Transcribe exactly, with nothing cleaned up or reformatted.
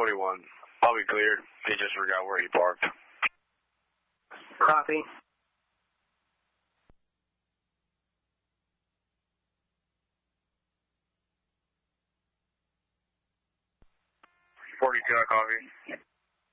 forty-one. I'll be cleared. He just forgot where he parked. Copy. forty-two, I copy.